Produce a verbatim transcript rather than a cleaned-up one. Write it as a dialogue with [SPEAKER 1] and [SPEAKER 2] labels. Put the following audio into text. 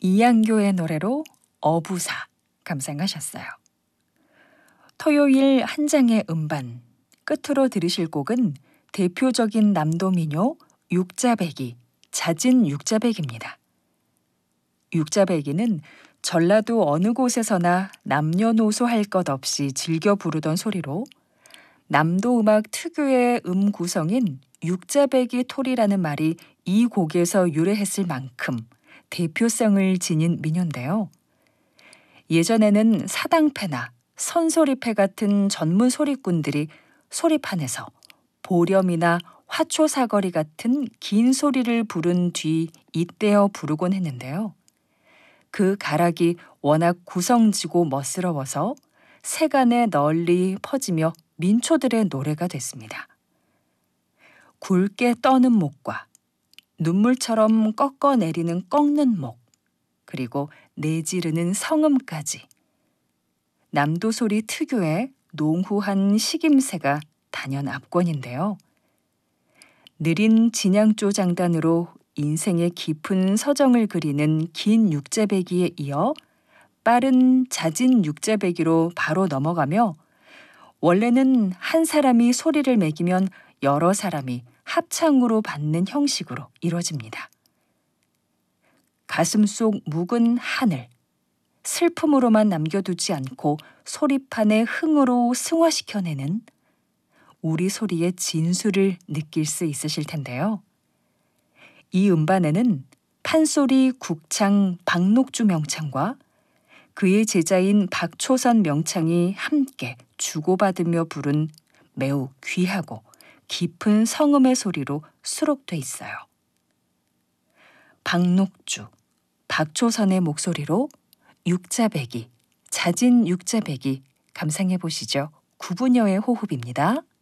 [SPEAKER 1] 이양교의 노래로 어부사 감상하셨어요. 토요일 한 장의 음반 끝으로 들으실 곡은 대표적인 남도 민요 육자배기, 잦은 육자배기입니다. 육자배기는 전라도 어느 곳에서나 남녀노소 할 것 없이 즐겨 부르던 소리로 남도 음악 특유의 음 구성인 육자배기 토리라는 말이 이 곡에서 유래했을 만큼 대표성을 지닌 민요인데요. 예전에는 사당패나 선소리패 같은 전문 소리꾼들이 소리판에서 보렴이나 화초사거리 같은 긴 소리를 부른 뒤 잇대어 부르곤 했는데요. 그 가락이 워낙 구성지고 멋스러워서 세간에 널리 퍼지며 민초들의 노래가 됐습니다. 굵게 떠는 목과 눈물처럼 꺾어내리는 꺾는 목, 그리고 내지르는 성음까지 남도 소리 특유의 농후한 식임새가 단연 압권인데요. 느린 진양조 장단으로 인생의 깊은 서정을 그리는 긴 육자배기에 이어 빠른 잦은 육자배기로 바로 넘어가며 원래는 한 사람이 소리를 매기면 여러 사람이 합창으로 받는 형식으로 이루어집니다. 가슴 속 묵은 한을 슬픔으로만 남겨두지 않고 소리판의 흥으로 승화시켜내는 우리 소리의 진수를 느낄 수 있으실 텐데요. 이 음반에는 판소리 국창 박녹주 명창과 그의 제자인 박초선 명창이 함께 주고받으며 부른 매우 귀하고 깊은 성음의 소리로 수록돼 있어요. 박녹주, 박초선의 목소리로 육자배기, 잦은 육자배기 감상해 보시죠. 구부녀의 호흡입니다.